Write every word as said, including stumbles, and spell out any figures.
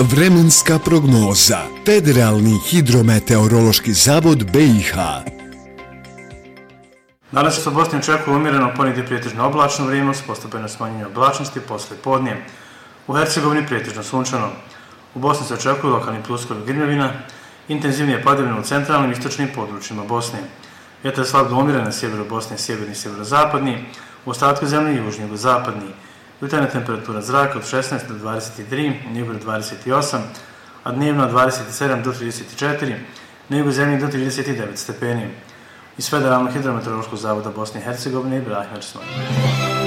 Vremenska prognoza. Federalni hidrometeorološki zavod B i H. Danas se u Bosni očekuje umjereno, ponegdje pretežno oblačno vrijeme, postepeno smanjenje oblačnosti posle podne. U Hercegovini pretežno sunčano. U Bosni se očekuju lokalni pljuskovi grmljavina, intenzivnije padavine u centralnim i istočnim područjima Bosne. Vjetar slab do umjeren na sjeveru Bosne, sjeverni i sjeverozapadni, u ostatku zemlje južni i jugozapadni. Jutarnja temperatura zraka od šesnaest do dvadeset tri, na jugu do dvadeset osam, a dnevno od dvadeset sedam do trideset četiri, na jugu zemlje do trideset devet stepeni. Iz Federalnog hidrometeorološkog zavoda Bosne i Hercegovine, Ibrahim Česmaj.